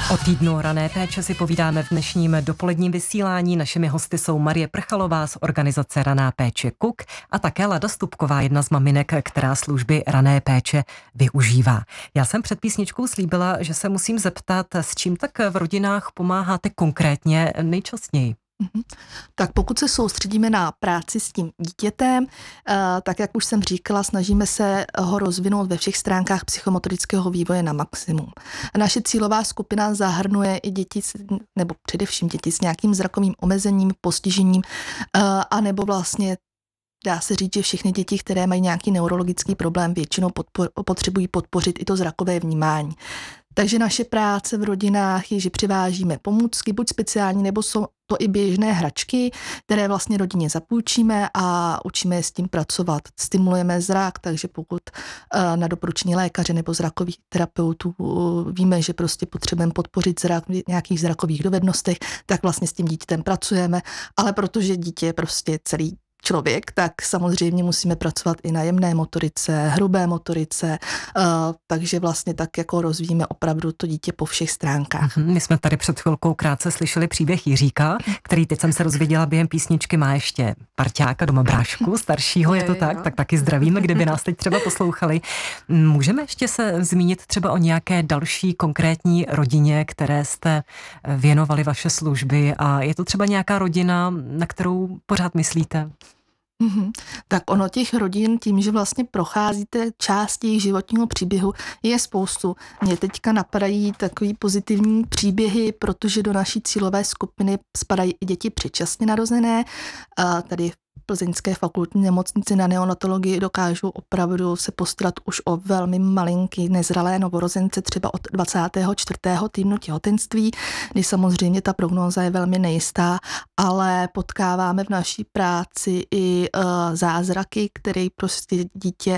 O týdnu rané péče si povídáme v dnešním dopoledním vysílání. Našimi hosty jsou Marie Prchalová z organizace Raná péče KUK a také Lada Stupková, jedna z maminek, která služby rané péče využívá. Já jsem před písničkou slíbila, že se musím zeptat, s čím tak v rodinách pomáháte konkrétně nejčastěji? Tak pokud se soustředíme na práci s tím dítětem, tak jak už jsem říkala, snažíme se ho rozvinout ve všech stránkách psychomotorického vývoje na maximum. Naše cílová skupina zahrnuje i děti, nebo především děti s nějakým zrakovým omezením, postižením, anebo vlastně dá se říct, že všechny děti, které mají nějaký neurologický problém, většinou potřebují podpořit i to zrakové vnímání. Takže naše práce v rodinách je, že přivážíme pomůcky, buď speciální, nebo jsou to i běžné hračky, které vlastně rodině zapůjčíme a učíme je s tím pracovat. Stimulujeme zrak, takže pokud na doporučení lékaře nebo zrakových terapeutů víme, že prostě potřebujeme podpořit zrak v nějakých zrakových dovednostech, tak vlastně s tím dítětem pracujeme, ale protože dítě je prostě celý člověk, tak samozřejmě musíme pracovat i na jemné motorice, hrubé motorice, takže vlastně tak jako rozvíjíme opravdu to dítě po všech stránkách. My jsme tady před chvilkou krátce slyšeli příběh Jiříka, který, teď jsem se dozvěděla během písničky, má ještě parťáka doma, brášku staršího, je to tak? Tak taky zdravíme, kdyby nás teď třeba poslouchali. Můžeme ještě se zmínit třeba o nějaké další konkrétní rodině, které jste věnovali vaše služby, a je to třeba nějaká rodina, na kterou pořád myslíte? Tak ono těch rodin, tím, že vlastně procházíte část jejich životního příběhu, je spoustu. Mě teďka napadají takový pozitivní příběhy, protože do naší cílové skupiny spadají i děti předčasně narozené. Tady v Plzeňské fakultní nemocnici na neonatologii dokážou opravdu se postarat už o velmi malinký nezralé novorozence, třeba od 24. týdnu těhotenství, kdy samozřejmě ta prognóza je velmi nejistá, ale potkáváme v naší práci i zázraky, které prostě dítě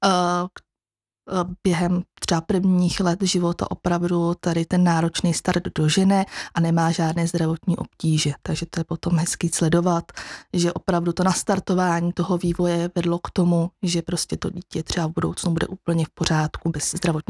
během třeba prvních let života opravdu tady ten náročný start dožene a nemá žádné zdravotní obtíže. Takže to je potom hezký sledovat, že opravdu to nastartování toho vývoje vedlo k tomu, že prostě to dítě třeba v budoucnu bude úplně v pořádku bez zdravotních